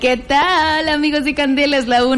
¿Qué tal, amigos de Candela? Es la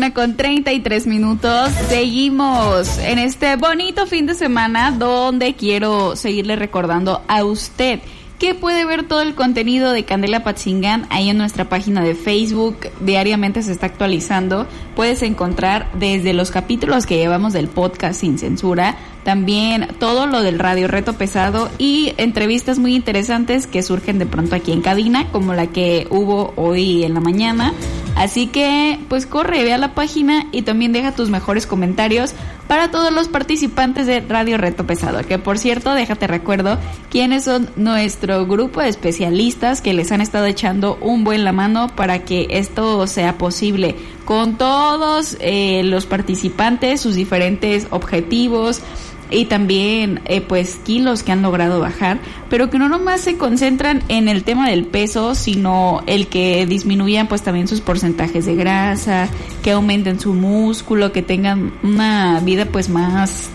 1:33. Seguimos en este bonito fin de semana donde quiero seguirle recordando a usted que puede ver todo el contenido de Candela Apatzingán ahí en nuestra página de Facebook. Diariamente se está actualizando. Puedes encontrar desde los capítulos que llevamos del podcast Sin Censura, también todo lo del Radio Reto Pesado y entrevistas muy interesantes que surgen de pronto aquí en cabina, como la que hubo hoy en la mañana. Así que, pues corre, ve a la página y también deja tus mejores comentarios para todos los participantes de Radio Reto Pesado. Que por cierto, déjate recuerdo quiénes son nuestro grupo de especialistas que les han estado echando un buen la mano para que esto sea posible. Con todos los participantes, sus diferentes objetivos y también pues kilos que han logrado bajar, pero que no nomás se concentran en el tema del peso, sino el que disminuyan pues también sus porcentajes de grasa, que aumenten su músculo, que tengan una vida pues más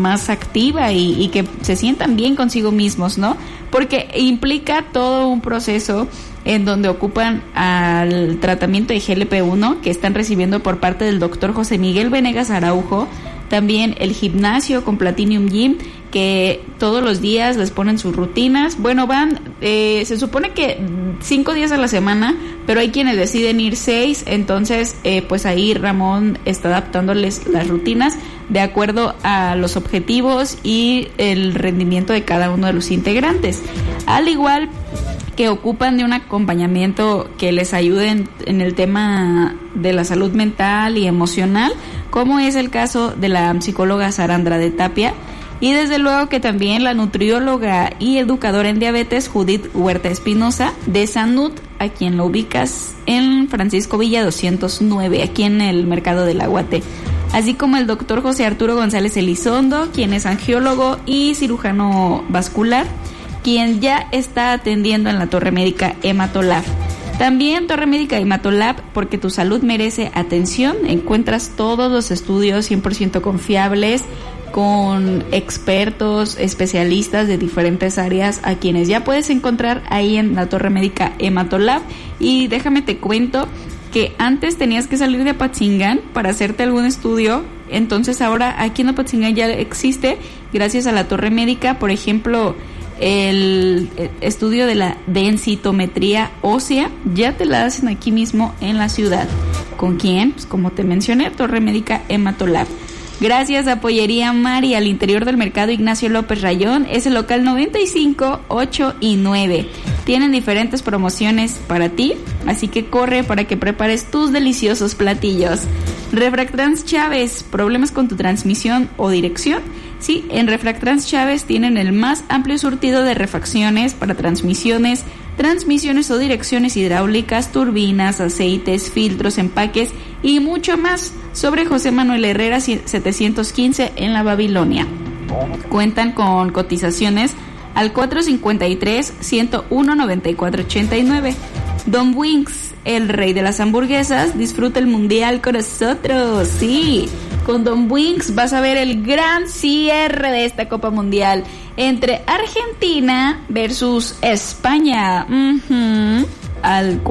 activa y que se sientan bien consigo mismos, ¿no? Porque implica todo un proceso en donde ocupan al tratamiento de GLP-1 que están recibiendo por parte del doctor José Miguel Venegas Araujo, también el gimnasio con Platinum Gym, que todos los días les ponen sus rutinas. Bueno, van, se supone que 5 días a la semana, pero hay quienes deciden ir 6, entonces pues ahí Ramón está adaptándoles las rutinas de acuerdo a los objetivos y el rendimiento de cada uno de los integrantes. Al igual que ocupan de un acompañamiento que les ayude en el tema de la salud mental y emocional, como es el caso de la psicóloga Sara Andrade Tapia, y desde luego que también la nutrióloga y educadora en diabetes Judith Huerta Espinosa de Sanut, a quien lo ubicas en Francisco Villa 209, aquí en el Mercado del Aguate, así como el doctor José Arturo González Elizondo, quien es angiólogo y cirujano vascular, quien ya está atendiendo en la Torre Médica Hematolab. También Torre Médica Hematolab, porque tu salud merece atención. Encuentras todos los estudios 100% confiables, con expertos, especialistas de diferentes áreas, a quienes ya puedes encontrar ahí en la Torre Médica Hematolab. Y déjame te cuento que antes tenías que salir de Apatzingán para hacerte algún estudio. Entonces ahora aquí en Apatzingán ya existe, gracias a la Torre Médica, por ejemplo, el estudio de la densitometría ósea, ya te la hacen aquí mismo en la ciudad. ¿Con quién? Pues como te mencioné, Torre Médica Hematolab. Gracias a Pollería Mari, al interior del mercado Ignacio López Rayón, es el local 95, 8 y 9. Tienen diferentes promociones para ti, así que corre para que prepares tus deliciosos platillos. Refractrans Chávez, ¿problemas con tu transmisión o dirección? Sí, en Refractrans Chávez tienen el más amplio surtido de refacciones para transmisiones o direcciones hidráulicas, turbinas, aceites, filtros, empaques y mucho más. Sobre José Manuel Herrera 715 en la Babilonia. Cuentan con cotizaciones al 453-101-9489. Don Wings, el rey de las hamburguesas, disfruta el mundial con nosotros. Sí, con Don Wings vas a ver el gran cierre de esta Copa Mundial entre Argentina versus España. Al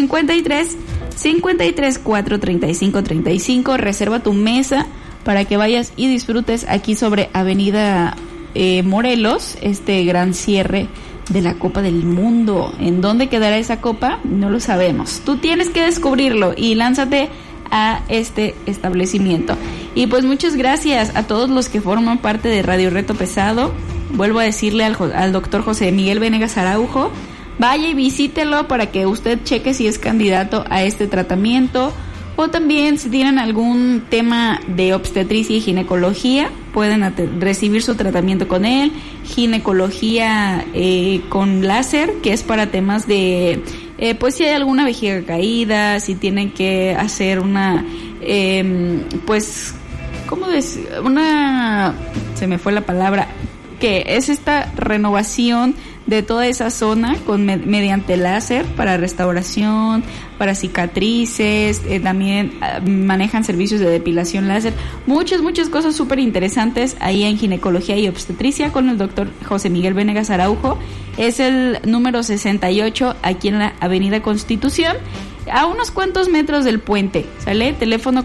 453-534-3535. Reserva tu mesa para que vayas y disfrutes aquí sobre Avenida Morelos, este gran cierre de la Copa del Mundo. ¿En dónde quedará esa copa? No lo sabemos. Tú tienes que descubrirlo y lánzate a este establecimiento. Y pues muchas gracias a todos los que forman parte de Radio Reto Pesado. Vuelvo a decirle al doctor José Miguel Venegas Araujo, vaya y visítelo para que usted cheque si es candidato a este tratamiento, o también si tienen algún tema de obstetricia y ginecología, pueden recibir su tratamiento con él. Ginecología con láser, que es para temas de pues si hay alguna vejiga caída, si tienen que hacer una pues ¿cómo decir? Se me fue la palabra, que es esta renovación de toda esa zona mediante láser para restauración, para cicatrices, también manejan servicios de depilación láser, muchas cosas súper interesantes ahí en ginecología y obstetricia con el doctor José Miguel Venegas Araujo. Es el número 68 aquí en la Avenida Constitución. a unos cuantos metros del puente, ¿sale? Teléfono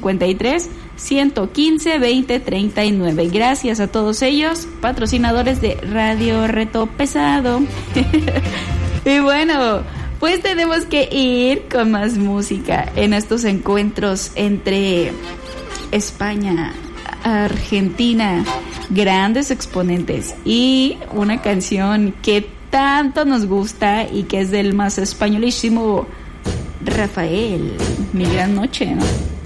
453-115-2039. Gracias a todos ellos, patrocinadores de Radio Reto Pesado. Y bueno, pues tenemos que ir con más música en estos encuentros entre España, Argentina, grandes exponentes, y una canción que tanto nos gusta y que es del más españolísimo Rafael. Mi gran noche, ¿no?